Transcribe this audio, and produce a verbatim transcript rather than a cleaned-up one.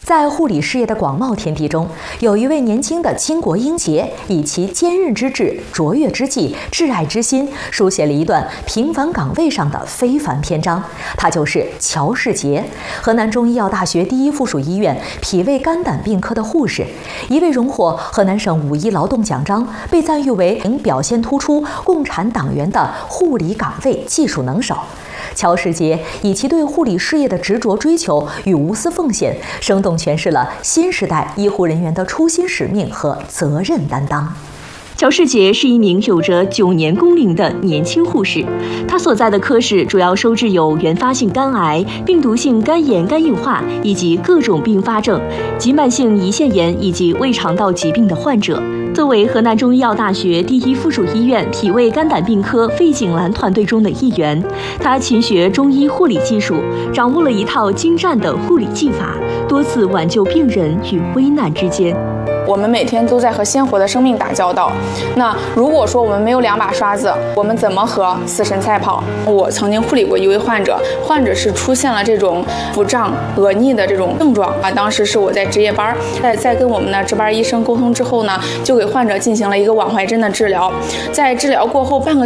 在护理事业的广袤天地中，有一位年轻的倾国英杰，以其坚韧之志、卓越之际、挚爱之心，书写了一段平凡岗位上的非凡篇章。他就是乔世杰，河南中医药大学第一附属医院脾胃肝胆病科的护士，一位荣获河南省五一劳动奖章，被赞誉为表现突出共产党员的护理岗位技术能手。乔世杰以其对护理事业的执着追求与无私奉献，生动诠释了新时代医护人员的初心使命和责任担当。 乔世杰是一名有着九年工龄的年轻护士，他所在的科室主要收治有原发性肝癌、病毒性肝炎、肝硬化以及各种并发症及慢性胰腺炎以及胃肠道疾病的患者。作为河南中医药大学第一附属医院脾胃肝胆病科费景兰团队中的一员，他勤学中医护理技术，掌握了一套精湛的护理技法，多次挽救病人于危难之间。 我们每天都在和鲜活的生命打交道，那如果说我们没有两把刷子，我们怎么和死神赛跑？我曾经护理过一位患者，患者是出现了这种腹胀、恶逆的这种症状啊。当时是我在值夜班，在在跟我们的值班医生沟通之后呢，就给患者进行了一个挽怀针的治疗。在治疗过后半个